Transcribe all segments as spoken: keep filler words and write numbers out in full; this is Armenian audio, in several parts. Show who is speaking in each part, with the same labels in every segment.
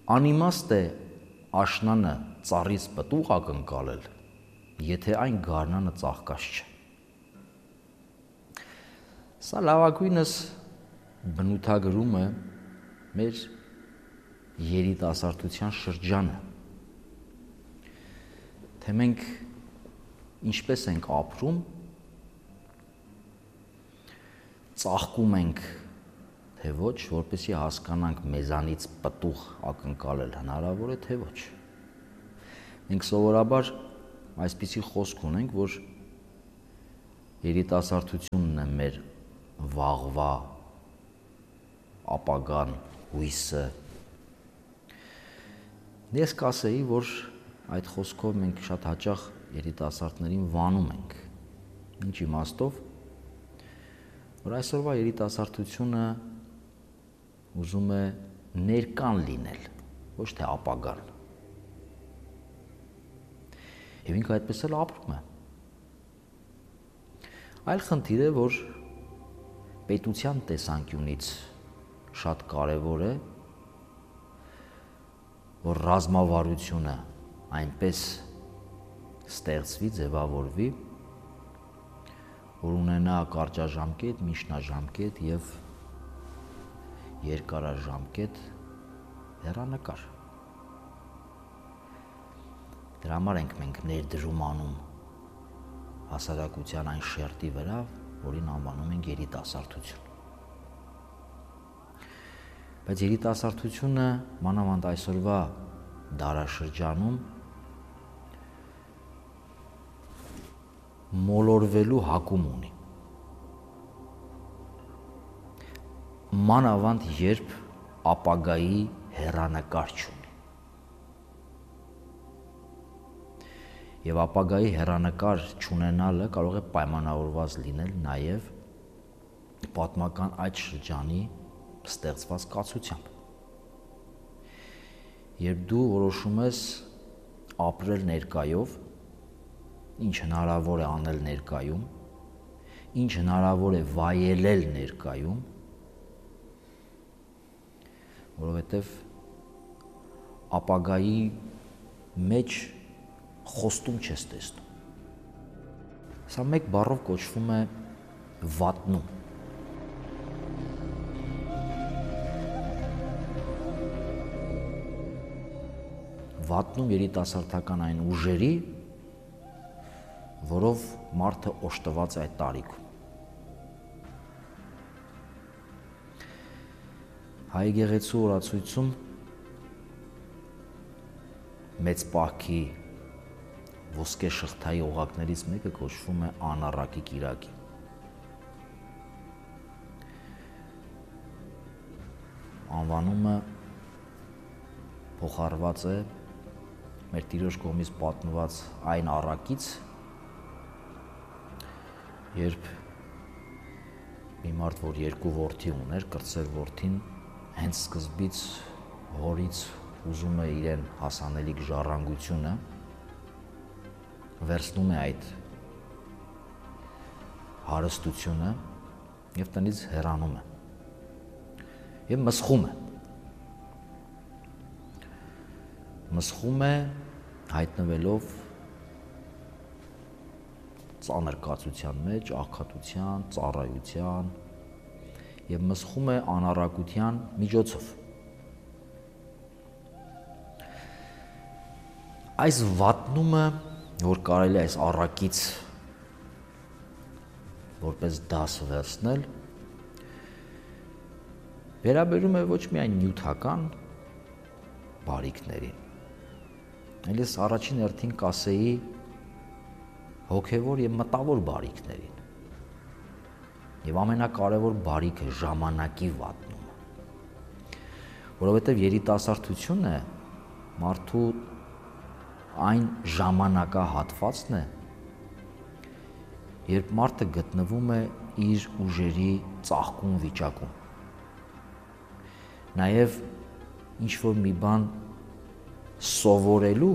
Speaker 1: Անիմաստ է աշնանը ծառից պտուղ ակնկալել, եթե այն գարնանը ծաղկած չէ։ Սա լավագույնս բնութագրում է մեր երիտասարդության շրջանը, թե մենք ինչպես ենք ապրում, ծաղկում ենք, թե ոչ, որպեսզի հասկանանք մեզանից պտուղ ակնկալել հնարավոր է, թե ոչ։ Մենք սովորաբար այսպիսի խոսք ունենք, որ երիտասարդությունն է մեր վաղվա ապագան, հույսը։ Ես կասեի, որ այդ խոսքով մենք շատ հաճախ երիտասարդներին վանում ենք։ Ինչ իմաստով, որ այսօրվա երիտասարդությունը ուզում է ներկան լինել, ոչ թե ապագան։ Եվ ինքը այդպես էլ ապրում է։ Այլ խնդիր է, որ պետության տեսանկյունից շատ կարևոր է, որ ռազմավարությունը այնպես ստեղծվի, ձևավորվի, որ ունենա կարճաժամկետ, միջնաժամկետ եւ երկարաժամկետ հեռանկար։ Դրա համար ենք մենք ներդրում անում հասարակության այն շերտի վրա, որին անվանում ենք երիտասարդություն։ Բայց երիտասարդությունը մանավանդ այսօրվա դարաշրջանում մոլորվելու հակում ունի։ Մանավանդ երբ ապագայի հեռանկար չունի։ Եվ ապագայի հեռանկար չունենալը կարող է պայմանավորված լինել նաև պատմական այդ շրջանի ստեղծված կացությամբ։ Երբ դու որոշում ես ապրել ներկայով, ինչ հնարավոր է անել ներկայում, ինչ հնարավոր է վայելել ներկայում, որովհետև ապագայի մեջ խոստում չես տեսնում։ Սա մեկ բառով կոչվում է վատնում։ Վատնում երիտասարդական այն ուժերի, որով մարդը օժտված է այդ տարիքում։ Հայ եկեղեցու օրացույցում մեծ պահքի ոսկե շղթայի օղակներից մեկը կոչվում է անառակի կիրակի։ Անվանումը փոխառված է մեր Տիրոջ կողմից պատմված այն առակից, երբ մի մարդ, որ երկու որդի ուներ, կրտսեր որդին հենց սկզբից հորից ուզում է իրեն հասանելիք ժառանգությունը, վերցնում է այդ հարստությունը եւ տնից հեռանում է եւ մսխում է մսխում է հայտնվելով ծանր կացության մեջ, աղքատության, ծառայության եւ մսխում է անառակության միջոցով։ Այս վատնումը, որ կարելի է այս առակից որպես դաս վերցնել, վերաբերում է ոչ միայն նյութական բարիքներին, այլ ես առաջին հերթին կասեի հոգևոր եւ մտավոր բարիքներին։ Եվ ամենակարևոր բարիքը ժամանակի վատնումը, որովհետև երիտասարդությունը մարդու այն ժամանակահատվածն է, երբ մարդը գտնվում է իր ուժերի ծաղկուն վիճակում։ Նաև ինչ-որ մի բան սովորելու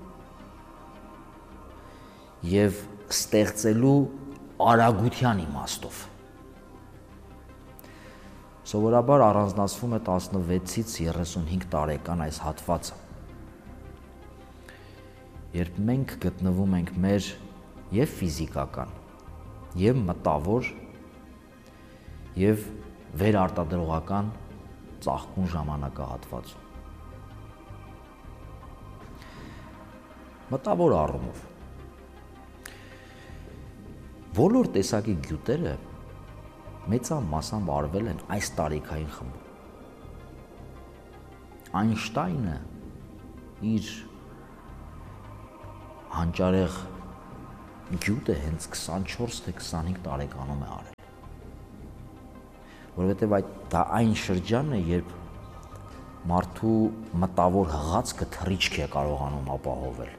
Speaker 1: և ստեղծելու արագության իմաստով։ Սովորաբար առանձնացվում է տասնվեցից երեսունհինգ տարեկան այս հատվածը, երբ մենք գտնվում ենք մեր և ֆիզիկական, և մտավոր, և վերարտադրողական ծաղկուն ժամանակահատվածում։ Մտավոր առումով բոլոր տեսակի գյուտերը մեծամասամբ արվել են այս տարիքային խմբում։ Այնշտայնը իր հանճարեղ գյուտը հենց քսանչորս թե քսանհինգ տարեկանում է արել, որովհետև այդ դա այն շրջանն է, երբ մարդու մտավոր հղացքը թռիչք է կարողանում ապահովել։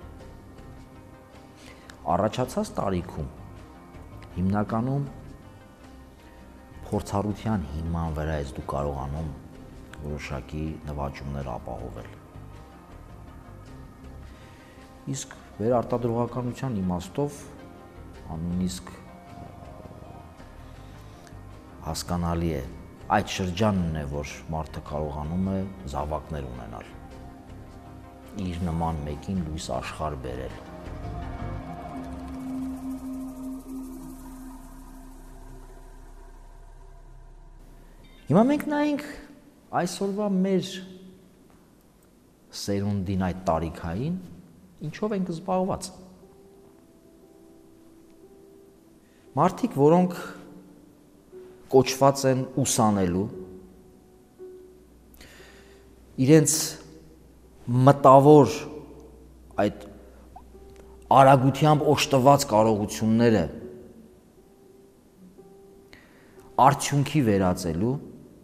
Speaker 1: Առաջացած տարիքում հիմնականում փորձառության հիման վրա ես դու կարողանում որոշակի նվաճումներ ապահովել։ Իսկ վերարտադրողականության իմաստով նույնիսկ հասկանալի է, այդ շրջանն է, որ մարդը կարողանում է զավակներ ունենալ, իր նման մեկին լույս աշխարհ բերել։ Հիմա մենք նայենք այսօրվա մեր սերունդին այդ տարիքային, ինչով ենք զբաղված։ Մարդիկ, որոնք կոչված են ուսանելու, իրենց մտավոր այդ արագությամբ օժտված կարողությունները արդյունքի վերածելու,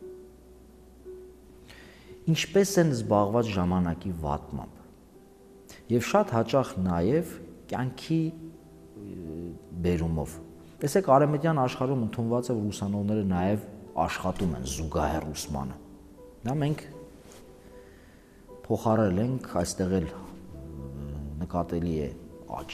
Speaker 1: ինչպես են զբաղված ժամանակի վատմամբ և շատ հաճախ նաև կյանքի բերումով։ Տեսեք, արևմտյան աշխարհում ընդունված է, որ ուսանողները նաև աշխատում են զուգահեռ ուսմանը։ Դա մենք փոխարել ենք, այստեղ էլ նկատելի է աճ։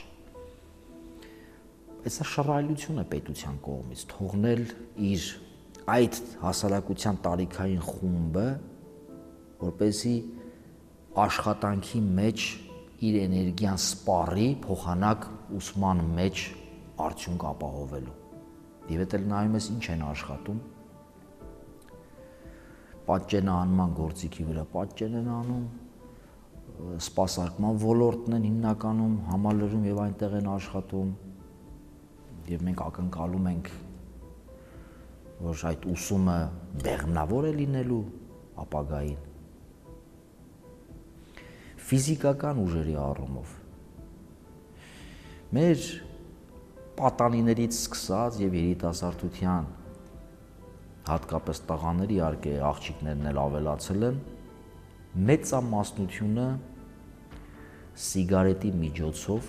Speaker 1: Սա շռայլություն է պետության կողմից, թողնել իր այդ հասարակության տարիքային խումբը, որպեսզի աշխատանքի մեջ իր էներգիան սպառի փոխանակ ուսման մեջ արդյունք ապահովելու։ Եվ հետ էլ նայում ես ինչ են աշխատում, պատճենահանման գործիքի վրա պատճեն են անում, սպասարկման ոլորտն են հիմնականում համալրում և այնտեղ են աշխատում, և մենք ակնկալում ենք, որ այդ ուսումը բեղմնավոր է լինելու ապագային։ Ֆիզիկական ուժերի առումով մեր պատանիներից սկսած և երիտասարդության, հատկապես տղաների իհարկե աղջիկներն էլ ավելացել են, մեծամասնությունը սիգարետի միջոցով,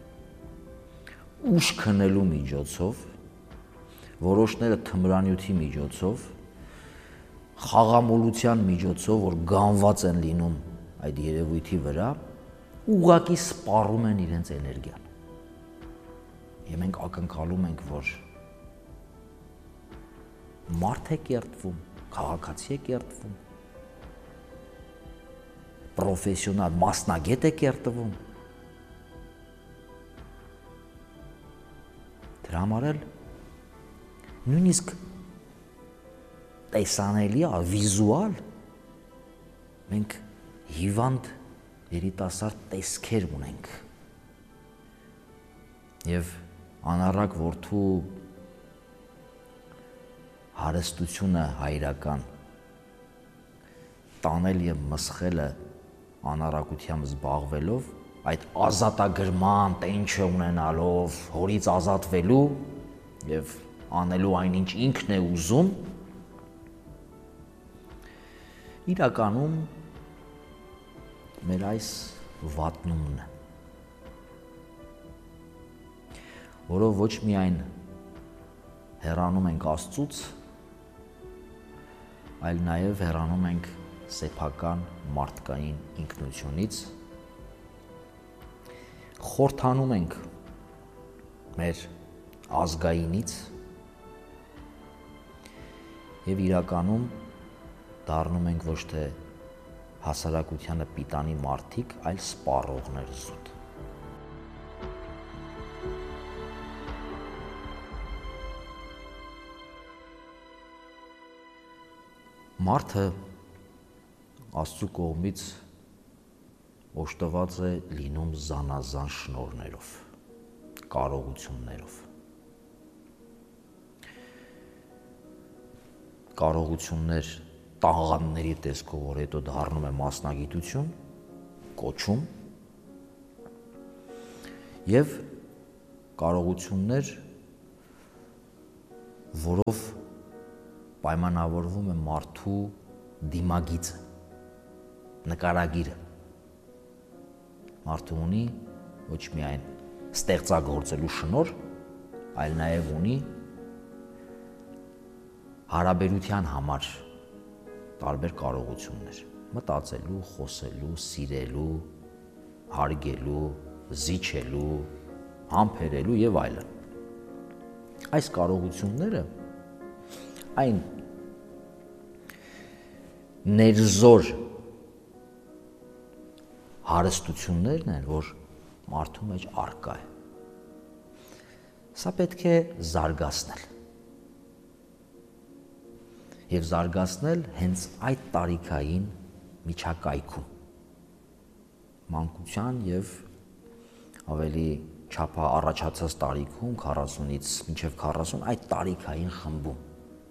Speaker 1: ուժ քնելու միջոցով, որոշները թմրանյութի միջոցով, խաղամոլության միջոցով, որ գանված են լինում այդ երևույթի վրա, ուղղակի սպառում են իրենց էներգիան։ Եվ մենք ակնկալում ենք, որ մարդ է կերտվում, քաղաքացի է կերտվում, պրոֆեսիոնալ մասնագետ է կերտվում։ Դրա համար էլ նույնիսկ տեսանելի է, վիզուալ, մենք հիվանդ երիտասարդ տեսքեր ունենք և անառակ որդու հարստությունը հայրական տանել և մսխելը անառակությամբ զբաղվելով, այդ ազատագրման տենչը ունենալով, հորից ազատվելու և անելու այն, ինչ ինքն է ուզում, իրականում մեր այս վատնումն է, որով ոչ միայն հեռանում ենք Աստծուց, այլ նաև հեռանում ենք սեփական մարդկային ինքնությունից, խորթանում ենք մեր ազգայինից և իրականում դառնում ենք ոչ թե հասարակությանը պիտանի մարդիկ, այլ սպառողներ զուտ։ Մարդը Աստծու կողմից օժտված է լինում զանազան շնորհներով, կարողություններով։ Կարողություններ տաղանդների տեսքով, որ հետո դառնում է մասնագիտություն, կոչում, եւ կարողություններ, որով պայմանավորվում է մարդու դիմագիծը, նկարագիրը։ Մարդը ունի ոչ միայն ստեղծագործելու շնորհ, այլ նաև ունի հարաբերության համար տարբեր կարողություններ՝ մտածելու, խոսելու, սիրելու, հարգելու, զիջելու, համբերելու եւ այլն։ Այս կարողությունները այն ներզոր հարստություններն են, որ մարդու մեջ առկա է։ Սա պետք է զարգացնել։ Եվ զարգացնել հենց այդ տարիքային միջակայքում, մանկության եւ ավելի չափա առաջացած տարիքում, քառասունից մինչև քառասուն, այդ տարիքային խմբում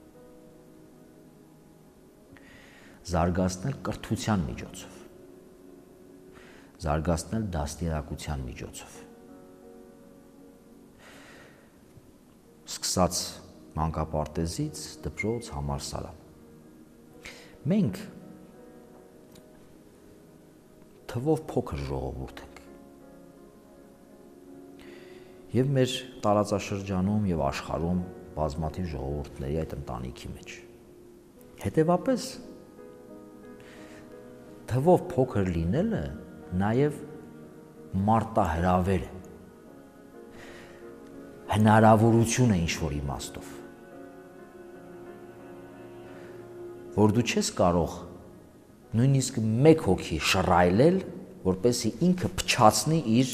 Speaker 1: զարգացնել կրթության միջոցով, զարգացնել դաստիարակության միջոցով, սկսած մանկապարտեզից դպրոց, համալսարան։ Մենք թվով փոքր ժողովուրդ ենք եւ մեր տարածաշրջանում եւ աշխարհում բազմաթիվ ժողովուրդների այդ ընտանիքի մեջ։ Հետևաբար թվով փոքր լինելը նաեւ մարտահրավեր է, հնարավորություն է ինչ-որ իմաստով, որ դու չես կարող նույնիսկ մեկ հոգի շռայլել, որպեսզի ինքը փչացնի իր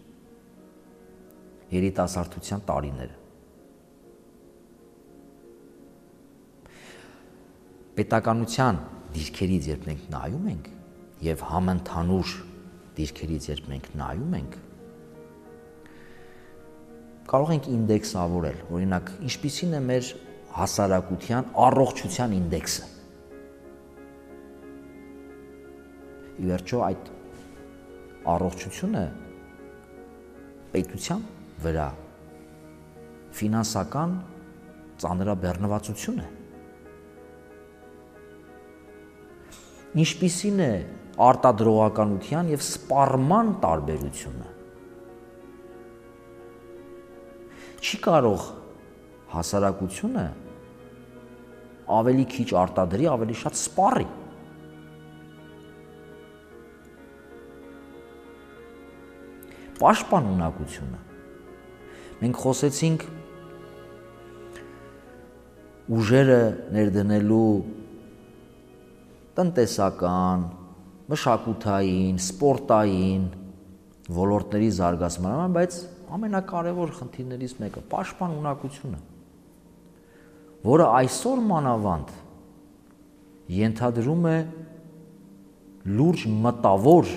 Speaker 1: երիտասարդության տարիները։ Պետականության դիրքերից երբ մենք նայում ենք եւ համընդհանուր դիրքերից երբ մենք նայում ենք, կարող ենք ինդեքսավորել, օրինակ, ինչպիսին է մեր հասարակության առողջության ինդեքսը։ Ի վերջո այդ առողջությունը պետության վրա ֆինանսական ծանրաբեռնվածություն է։ Ինչպիսին է արտադրողականության եւ սպառման տարբերությունը։ Չի կարող հասարակությունը ավելի քիչ արտադրի, ավելի շատ սպառի։ Պաշտպանունակությունը։ Մենք խոսեցինք ուժերը ներդնելու տնտեսական, մշակութային, սպորտային ոլորտների զարգացման, բայց ամենակարևոր խնդիրներից մեկը պաշտպանունակությունը, որը այսօր մանավանդ ենթադրում է լուրջ մտավոր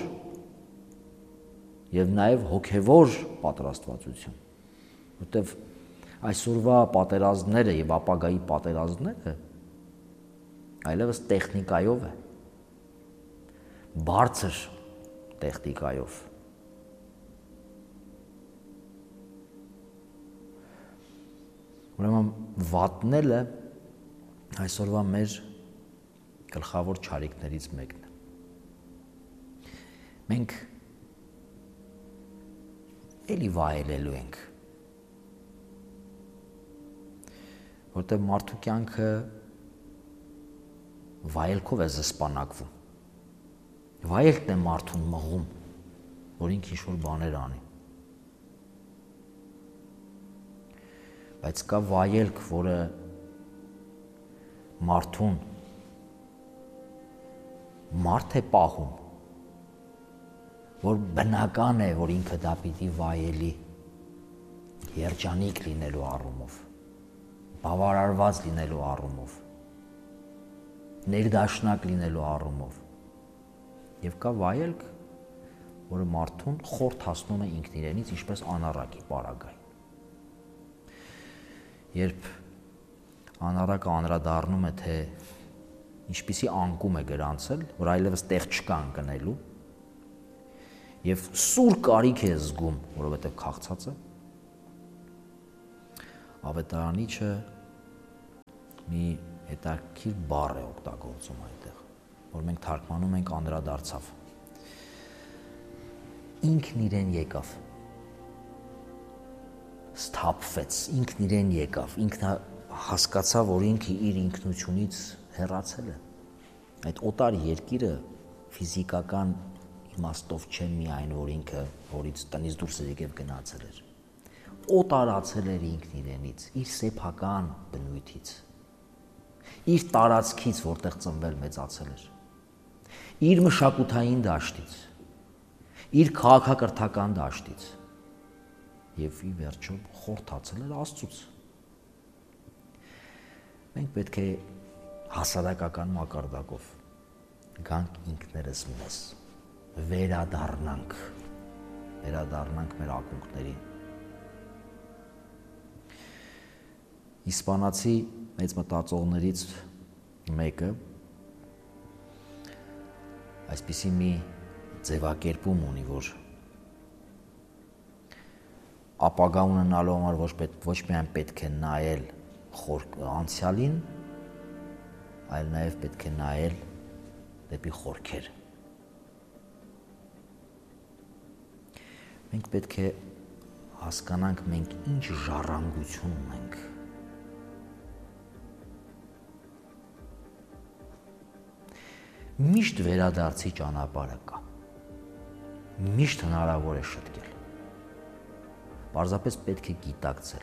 Speaker 1: եւ նաեւ հոգեվոր պատրաստվածություն, որտեւ այսօրվա պատերազմները եւ ապագայի պատերազմները այլևս տեխնիկայով է, բարձր տեխնիկայով։ Ուրեմն վատնելը այսօրվա մեր գլխավոր չարիքներից մեկն է։ Մենք էլի վայելելու ենք, որտեղ մարդու կյանքը վայելքով է զսպանակվում։ Վայելքն է մարդուն մղում, որ ինքը ինչ-որ բաներ անի։ Բայց կա վայելք, որը մարդուն մարդ է պահում, որ բնական է, որ ինքը դա պիտի վայելի, երջանիկ լինելու առումով, բավարարված լինելու առումով, ներդաշնակ լինելու առումով, եւ կա վայելք, որը մարդուն խորթ հասնում է ինքն իրենից, ինչպես անառակի պարագային։ Երբ անառակը անդրադառնում է, թե ինչպիսի անկում է գրանցել, որ այլևս տեղ չկա ընկնելու, եւ սուր կարիք է զգում, որովհետեւ քաղցած է, ավետարանիչը մի հետաքրքիր բառ է օգտագործում այդտեղ, որ մենք թարգմանում ենք անդրադարձավ։ Ինքն իրեն եկավ, սթափվեց, ինքն իրեն եկավ, ինքն հասկացավ, որ ինքը իր ինքնությունից հեռացել է։ Այդ օտար երկիրը ֆիզիկական իմաստով չէ միայն, որ ինքը հորից տնից դուրս եկավ գնացել էր, օտարացել էր ինքն իրենից, իր սեփական բնույթից, իր տարածքից, որտեղ ծնվել մեծացել էր, իր մշակութային դաշտից, իր քաղաքակրթական դաշտից եւ ի վերջո խորթացել էր Աստծուց։ Մենք պետք է հասարակական մակարդակով գանք ինքներս մեզ, վերադառնանք, վերադառնանք մեր ակունքներին։ Իսպանացի մեծ մտածողներից մեկը այսպիսի մի ձևակերպում ունի, որ ապագա ունենալու համար ոչ, ոչ միայն պետք է նայել անցյալին, այլ նաև պետք է նայել դեպի խորքեր։ Մենք պետք է հասկանանք մենք ինչ ժառանգություն ունենք։ Միշտ վերադարձի ճանապարհը կա, միշտ հնարավոր է շտկել, պարզապես պետք է գիտակցել,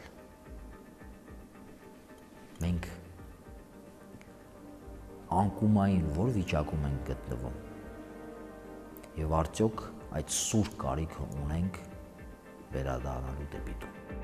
Speaker 1: մենք անկումային որ վիճակում ենք գտնվում եւ արդյոք այդ սուր կարիքը ունենք վերադառնալու դեպի դու։